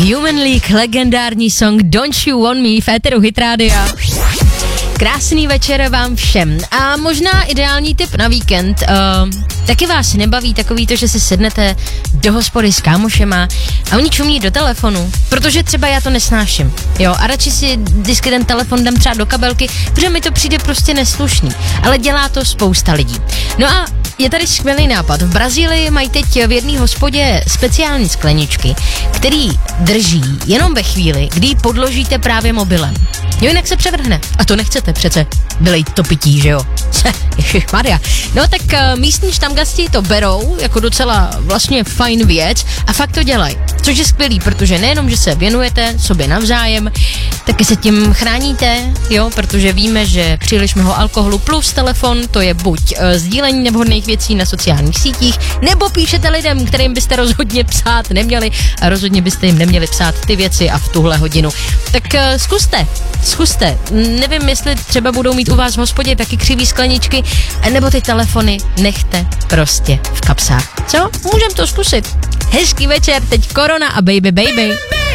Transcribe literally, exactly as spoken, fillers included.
Human League, legendární song Don't You Want Me v éteru Hit Rádia. Krásný večer vám všem a možná ideální tip na víkend. Uh, taky vás nebaví takový to, že si sednete do hospody s kámošema a oni čumí do telefonu, protože třeba já to nesnáším, jo, a radši si vždycky ten telefon dám třeba do kabelky, protože mi to přijde prostě neslušný, ale dělá to spousta lidí. No a je tady skvělý nápad. V Brazílii mají teď v jedné hospodě speciální skleničky, který drží jenom ve chvíli, kdy ji podložíte právě mobilem. Jo, jinak se převrhne. A to nechcete přece vylejt to pití, že jo? Ježišmarja. No tak uh, místní štamgasti to berou jako docela vlastně fajn věc a fakt to dělají. Což je skvělý, protože nejenom, že se věnujete sobě navzájem, taky se tím chráníte, jo, protože víme, že příliš mnoho alkoholu plus telefon, to je buď uh, sdílení nevhodných věcí na sociálních sítích, nebo píšete lidem, kterým byste rozhodně psát neměli a rozhodně byste jim neměli psát ty věci a v tuhle hodinu. Tak uh, zkuste, zkuste. Nevím, jestli třeba budou mít u vás v hospodě taky křivý skleničky, nebo ty telefony nechte prostě v kapsách. Co? Můžem to zkusit. Hezký večer, teď Korona a Baby Baby.